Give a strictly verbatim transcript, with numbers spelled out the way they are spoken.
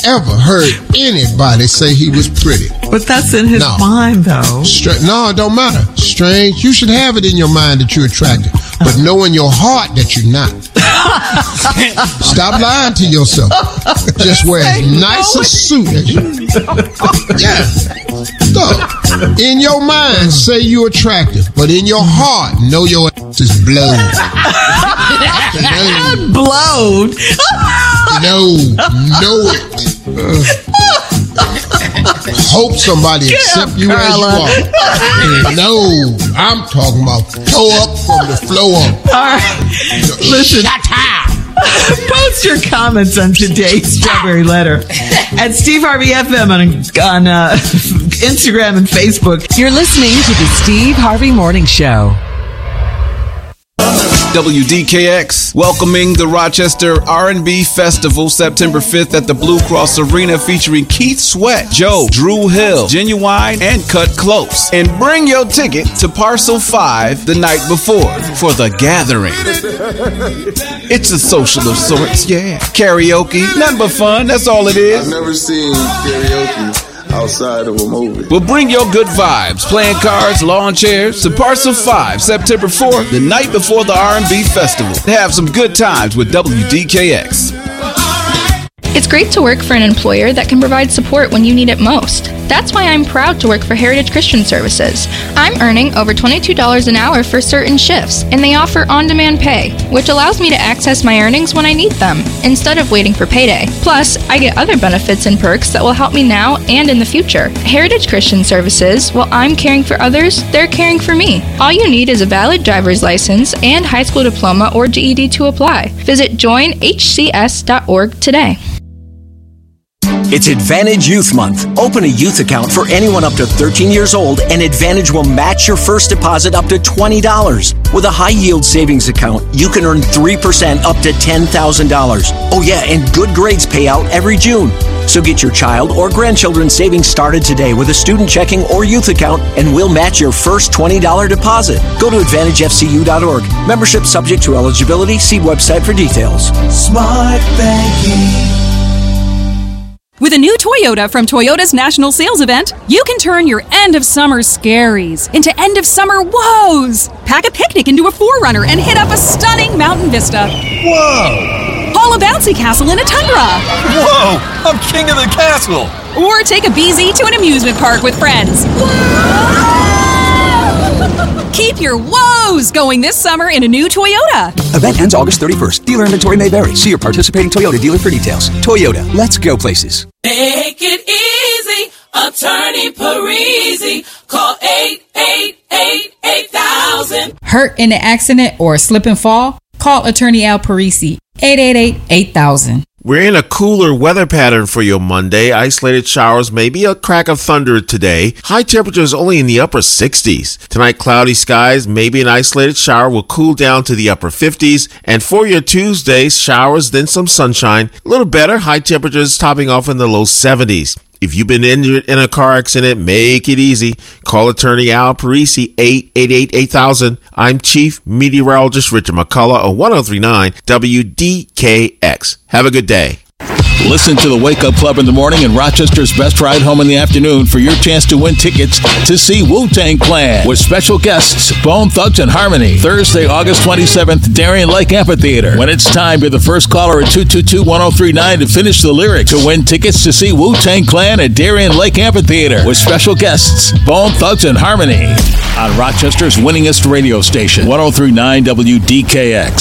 ever heard anybody say he was pretty. But that's in his no. mind, though. Stra- no, it don't matter. Strange. You should have it in your mind that you're attractive, but know in your heart that you're not. Stop lying to yourself. Just wear as nice a suit as you. Yeah. So, in your mind, say you're attractive, but in your heart, know your ass is blowed. Blowed? No, know it. Uh, hope somebody Get accept up, you Carla. as you are. No, I'm talking about toe up from the floor up. All right. Listen. Shut up. Post your comments on today's Strawberry Letter at Steve Harvey F M on, on uh, Instagram and Facebook. You're listening to the Steve Harvey Morning Show. W D K X welcoming the Rochester R and B Festival September fifth at the Blue Cross Arena, featuring Keith Sweat, Joe, Drew Hill, Genuine, and Cut Close. And bring your ticket to Parcel five the night before for The Gathering. It's a social of sorts, yeah. Karaoke, nothing but fun, that's all it is. I've never seen karaoke outside of a movie. Well, bring your good vibes, playing cards, lawn chairs to Parcel five, September fourth, the night before the R and B Festival. Have some good times with W D K X. It's great to work for an employer that can provide support when you need it most. That's why I'm proud to work for Heritage Christian Services. I'm earning over twenty-two dollars an hour for certain shifts, and they offer on-demand pay, which allows me to access my earnings when I need them, instead of waiting for payday. Plus, I get other benefits and perks that will help me now and in the future. Heritage Christian Services, while I'm caring for others, they're caring for me. All you need is a valid driver's license and high school diploma or G E D to apply. Visit join h c s dot org today. It's Advantage Youth Month. Open a youth account for anyone up to thirteen years old, and Advantage will match your first deposit up to twenty dollars. With a high-yield savings account, you can earn three percent up to ten thousand dollars. Oh yeah, and good grades pay out every June. So get your child or grandchildren's savings started today with a student checking or youth account, and we'll match your first twenty dollars deposit. Go to advantage f c u dot org. Membership subject to eligibility. See website for details. Smart banking. With a new Toyota from Toyota's National Sales Event, you can turn your end-of-summer scaries into end-of-summer woes. Pack a picnic into a four runner and hit up a stunning mountain vista. Whoa! Haul a bouncy castle in a Tundra. Whoa! I'm king of the castle! Or take a B Z to an amusement park with friends. Keep your woes going this summer in a new Toyota. Event ends August thirty-first. Dealer inventory may vary. See your participating Toyota dealer for details. Toyota, let's go places. Make it easy, Attorney Parisi. Call eight eight eight, eight thousand. Hurt in an accident or slip and fall? Call Attorney Al Parisi. eight eight eight, eight thousand. We're in a cooler weather pattern for your Monday. Isolated showers, maybe a crack of thunder today. High temperatures only in the upper sixties. Tonight, cloudy skies, maybe an isolated shower will cool down to the upper fifties. And for your Tuesday, showers, then some sunshine. A little better, high temperatures topping off in the low seventies. If you've been injured in a car accident, make it easy. Call Attorney Al Parisi, eight eight eight, eight thousand. I'm Chief Meteorologist Richard McCullough on one oh three point nine W D K X. Have a good day. Listen to the Wake Up Club in the morning and Rochester's Best Ride Home in the afternoon for your chance to win tickets to see Wu-Tang Clan with special guests Bone Thugs and Harmony. Thursday, August twenty-seventh, Darien Lake Amphitheater. When it's time, be the first caller at two two two, one oh three nine to finish the lyrics to win tickets to see Wu-Tang Clan at Darien Lake Amphitheater with special guests Bone Thugs and Harmony on Rochester's winningest radio station, one oh three point nine W D K X.